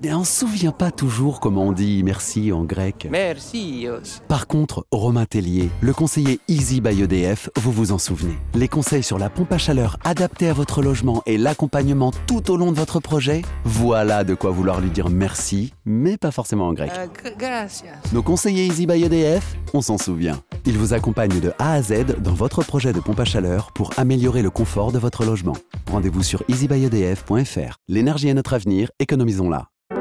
Mais on ne se souvient pas toujours comment on dit merci en grec. Mercios. Par contre, Romain Tellier, le conseiller Easy by EDF, vous vous en souvenez. Les conseils sur la pompe à chaleur adaptée à votre logement et l'accompagnement tout au long de votre projet, voilà de quoi vouloir lui dire merci, mais pas forcément en grec. Gracias. Nos conseillers Easy by EDF, on s'en souvient. Ils vous accompagnent de A à Z dans votre projet de pompe à chaleur pour améliorer le confort de votre logement. Rendez-vous sur easybyedf.fr. L'énergie est notre avenir, économisons-la.